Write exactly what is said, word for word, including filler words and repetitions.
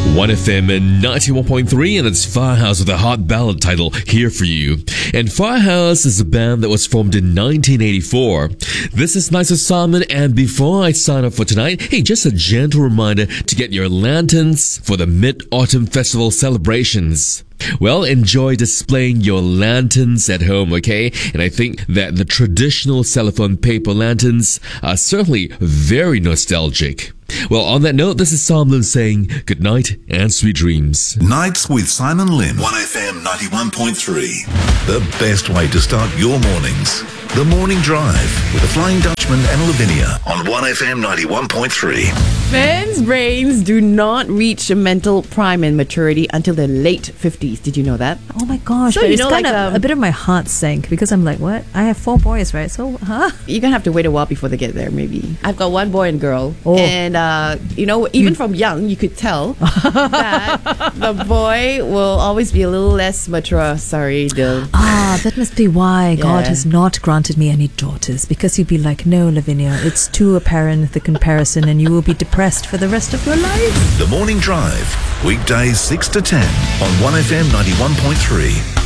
one F M ninety-one point three, and it's Firehouse with a hot ballad title here for you. And Firehouse is a band that was formed in nineteen eighty-four. This is Nice Simon, and before I sign off for tonight, hey, just a gentle reminder to get your lanterns for the Mid-Autumn Festival celebrations. Well, enjoy displaying your lanterns at home, okay? And I think that the traditional cellophane paper lanterns are certainly very nostalgic. Well, on that note, this is Sam Lin saying good night and sweet dreams. Nights with Simon Lin. one F M ninety-one point three. The best way to start your mornings. The Morning Drive with the Flying Dutchman and Lavinia on one F M ninety-one point three. Men's brains do not reach a mental prime and maturity until their late fifties. Did you know that? Oh my gosh, So but you it's know, kind like, of um, a bit of my heart sank because I'm like, what? I have four boys, right? So, huh? You're going to have to wait a while before they get there, maybe. I've got one boy and girl. Oh. And, uh, you know, even from young, you could tell that the boy will always be a little less mature. Sorry, Dil. Ah, that must be why God Yeah. has not granted me any daughters, because you'd be like, no, Lavinia, it's too apparent, the comparison, and you will be depressed for the rest of your life. The Morning Drive, weekdays six to ten on one F M ninety-one point three.